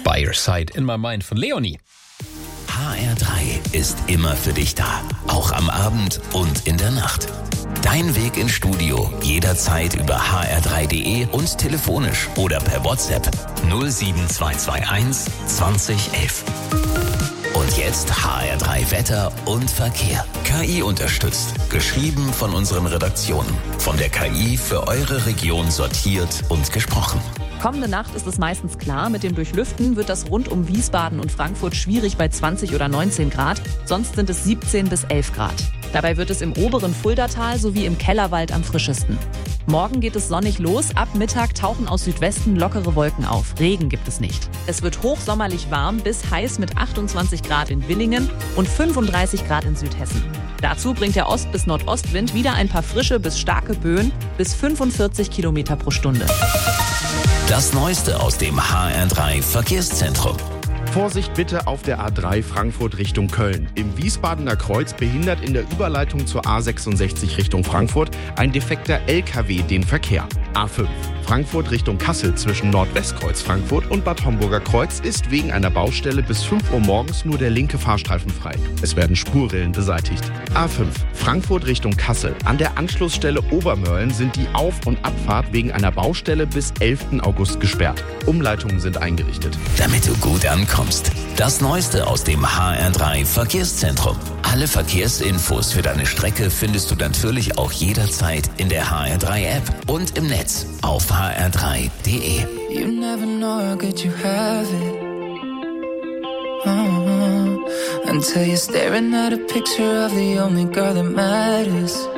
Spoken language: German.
By Your Side in My Mind von Leonie. HR3 ist immer für dich da, auch am Abend und in der Nacht. Dein Weg ins Studio jederzeit über hr3.de und telefonisch oder per WhatsApp 07221 2011. Und jetzt HR3 Wetter und Verkehr. KI unterstützt. Geschrieben von unseren Redaktionen. Von der KI für eure Region sortiert und gesprochen. Kommende Nacht ist es meistens klar. Mit dem Durchlüften wird das rund um Wiesbaden und Frankfurt schwierig bei 20 oder 19 Grad. Sonst sind es 17 bis 11 Grad. Dabei wird es im oberen Fuldatal sowie im Kellerwald am frischesten. Morgen geht es sonnig los. Ab Mittag tauchen aus Südwesten lockere Wolken auf. Regen gibt es nicht. Es wird hochsommerlich warm bis heiß mit 28 Grad in Willingen und 35 Grad in Südhessen. Dazu bringt der Ost- bis Nordostwind wieder ein paar frische bis starke Böen bis 45 Kilometer pro Stunde. Das Neueste aus dem HR3 Verkehrszentrum. Vorsicht bitte auf der A3 Frankfurt Richtung Köln. Im Wiesbadener Kreuz behindert in der Überleitung zur A66 Richtung Frankfurt ein defekter LKW den Verkehr. A5 Frankfurt Richtung Kassel zwischen Nordwestkreuz Frankfurt und Bad Homburger Kreuz ist wegen einer Baustelle bis 5 Uhr morgens nur der linke Fahrstreifen frei. Es werden Spurrillen beseitigt. A5 Frankfurt Richtung Kassel. An der Anschlussstelle Obermörlen sind die Auf- und Abfahrt wegen einer Baustelle bis 11. August gesperrt. Umleitungen sind eingerichtet. Damit du gut ankommst. Das Neueste aus dem HR3 Verkehrszentrum. Alle Verkehrsinfos für deine Strecke findest du natürlich auch jederzeit in der HR3 App und im Netz auf hr3.de. You never know how good you have it. Until you're staring at a picture of the only girl that matters.